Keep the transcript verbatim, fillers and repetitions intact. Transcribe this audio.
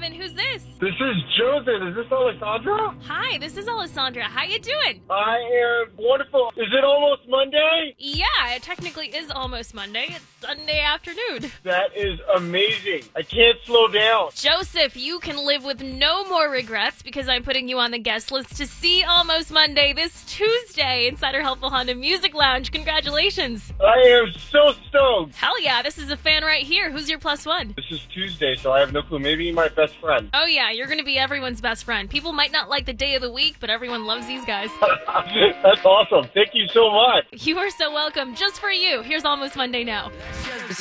seven. Who's this? This is Joseph. Is this Alessandra? Hi, this is Alessandra. How you doing? I am wonderful. Is it almost Monday? Yeah, it technically is almost Monday. It's Sunday afternoon. That is amazing. I can't slow down. Joseph, you can live with no more regrets because I'm putting you on the guest list to see Almost Monday this Tuesday inside our Helpful Honda Music Lounge. Congratulations. I am so stoked. Hell yeah, this is a fan right here. Who's your plus one? This is Tuesday, so I have no clue. Maybe my best friend. Oh yeah, you're going to be everyone's best friend. People might not like the day of the week, but everyone loves these guys. That's awesome. Thank you so much. You are so welcome. Just for you. Here's Almost Monday now.